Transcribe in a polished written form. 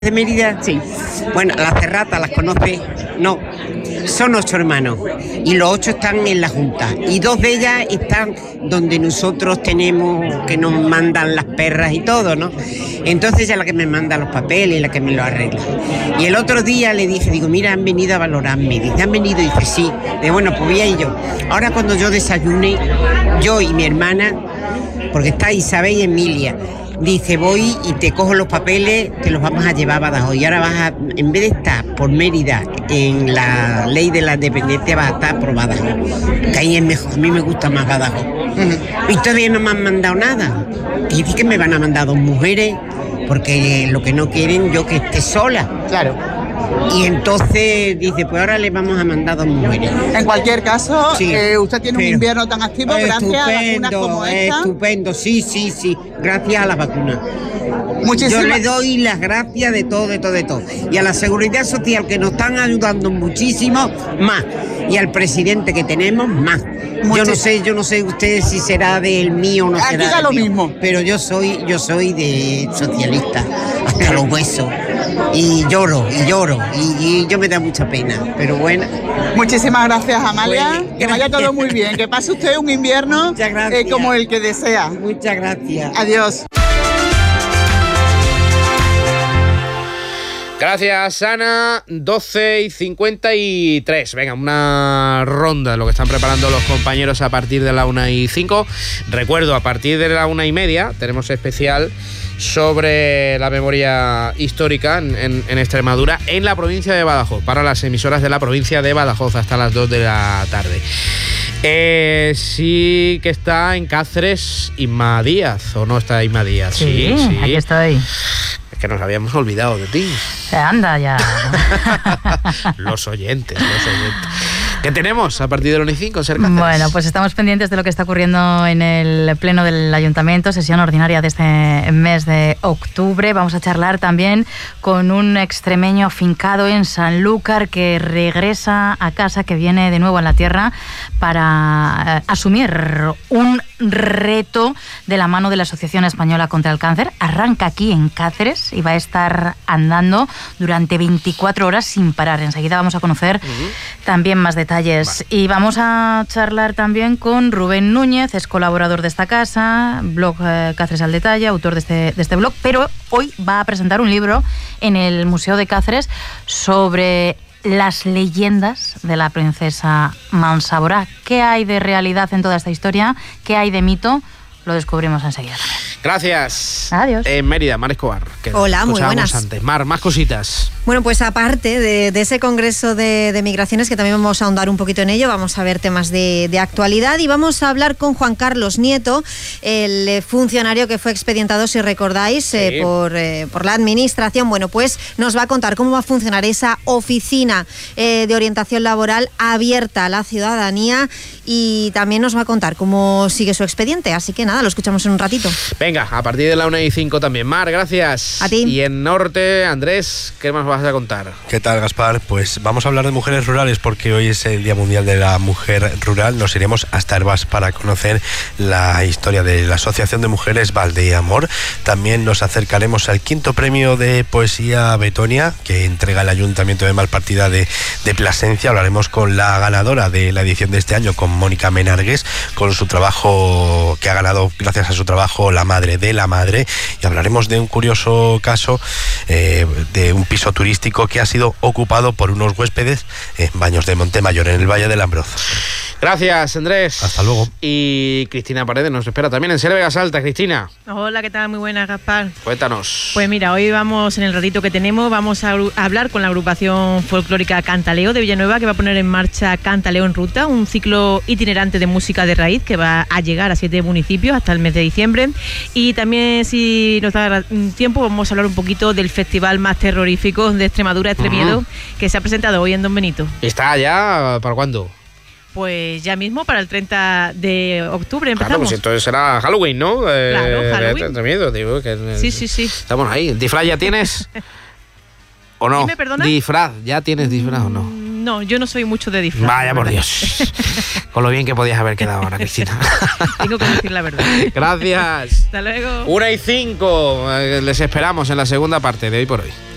¿De Mérida? Sí. Bueno, las Cerratas, ¿las conoce? No. Son 8 hermanos y los 8 están en la Junta y 2 de ellas están donde nosotros tenemos que nos mandan las perras y todo, ¿no? Entonces ella es la que me manda los papeles y la que me lo arregla. Y el otro día le dije, digo, mira, han venido a valorarme. Dice, ¿han venido? Y dice, sí. Digo, bueno, pues voy a ir yo. Ahora cuando yo desayune, yo y mi hermana, porque está Isabel y Emilia, dice, voy y te cojo los papeles, te los vamos a llevar a Badajoz. Y ahora vas a, en vez de estar por Mérida en la ley de la dependencia, vas a estar por Badajoz. Que ahí es mejor, a mí me gusta más Badajoz. Y todavía no me han mandado nada. Y dice que me van a mandar 2 mujeres, porque lo que no quieren yo que esté sola. Claro. Y entonces dice, pues ahora le vamos a mandar 2 mujeres. En cualquier caso, Sí, usted tiene un invierno tan activo gracias a vacunas como esta. Estupendo, sí, gracias a las vacunas. Muchísimas. Yo le doy las gracias de todo. Y a la Seguridad Social, que nos están ayudando muchísimo, más. Y al presidente que tenemos, más. Yo no sé usted si será del mío o no será diga del lo mío, mismo. pero yo soy de socialista, hasta los huesos. Y lloro, y yo me da mucha pena, pero bueno. Muchísimas gracias, Amalia. Pues, que vaya todo muy bien. Que pase usted un invierno como el que desea. Muchas gracias. Adiós. Gracias, Ana. 12:53. Venga, una ronda de lo que están preparando los compañeros a partir de la 1:05. Recuerdo, a partir de la 1:30 tenemos especial sobre la memoria histórica en Extremadura, en la provincia de Badajoz, para las emisoras de la provincia de Badajoz hasta las 2 de la tarde. Sí que está en Cáceres Inma Díaz, ¿o no está Inma Díaz? Sí, aquí estoy. Es que nos habíamos olvidado de ti. Anda ya. Los oyentes. ¿Qué tenemos a partir del 1:05, Ser Cáceres? Bueno, pues estamos pendientes de lo que está ocurriendo en el pleno del Ayuntamiento, sesión ordinaria de este mes de octubre. Vamos a charlar también con un extremeño afincado en Sanlúcar que regresa a casa, que viene de nuevo a la tierra para asumir un reto de la mano de la Asociación Española contra el Cáncer. Arranca aquí en Cáceres y va a estar andando durante 24 horas sin parar. Enseguida vamos a conocer también más detalles. Y vamos a charlar también con Rubén Núñez, es colaborador de esta casa, blog Cáceres al Detalle, autor de este blog, pero hoy va a presentar un libro en el Museo de Cáceres sobre las leyendas de la princesa Mansaborá. ¿Qué hay de realidad en toda esta historia? ¿Qué hay de mito? Lo descubrimos enseguida también. Gracias. Adiós. En Mérida, Mar Escobar. Hola, muy buenas. Antes. Mar, más cositas. Bueno, pues aparte de ese congreso de migraciones, que también vamos a ahondar un poquito en ello, vamos a ver temas de actualidad y vamos a hablar con Juan Carlos Nieto, el funcionario que fue expedientado, si recordáis, sí, por la administración. Bueno, pues nos va a contar cómo va a funcionar esa oficina de orientación laboral abierta a la ciudadanía y también nos va a contar cómo sigue su expediente. Así que nada, lo escuchamos en un ratito. Venga, a partir de la 1:05 también. Mar, gracias. A ti. Y en Norte, Andrés, ¿qué más vas a contar? ¿Qué tal, Gaspar? Pues vamos a hablar de mujeres rurales porque hoy es el Día Mundial de la Mujer Rural. Nos iremos hasta Hervás para conocer la historia de la Asociación de Mujeres Valdeamor. También nos acercaremos al 5º premio de poesía Betonia que entrega el Ayuntamiento de Malpartida de Plasencia. Hablaremos con la ganadora de la edición de este año, con Mónica Menargues, con su trabajo que ha ganado gracias a su trabajo La Madre de la Madre, y hablaremos de un curioso caso de un piso turístico que ha sido ocupado por unos huéspedes en Baños de Montemayor, en el Valle del Ambroz. Gracias, Andrés. Hasta luego. Y Cristina Paredes nos espera también en Ser Vegas Alta. Cristina. Hola, ¿qué tal? Muy buenas, Gaspar. Cuéntanos. Pues mira, hoy vamos, en el ratito que tenemos, vamos a hablar con la agrupación folclórica Cantaleo de Villanueva, que va a poner en marcha Cantaleo en Ruta, un ciclo itinerante de música de raíz que va a llegar a 7 municipios hasta el mes de diciembre. Y también, si nos da tiempo, vamos a hablar un poquito del festival más terrorífico de Extremadura, Extremiedo, que se ha presentado hoy en Don Benito. ¿Está ya? ¿Para cuándo? Pues ya mismo, para el 30 de octubre empezamos. Claro, pues entonces será Halloween, ¿no? Claro, Halloween. Miedo, digo, que Sí. Estamos ahí. ¿Disfraz ya tienes? ¿O no? Dime, perdona. ¿Disfraz? ¿Ya tienes disfraz o no? No, yo no soy mucho de disfraz. Vaya por Dios. Con lo bien que podías haber quedado ahora, Cristina. Tengo que decir la verdad. Gracias. Hasta luego. 1:05. Les esperamos en la segunda parte de Hoy por Hoy.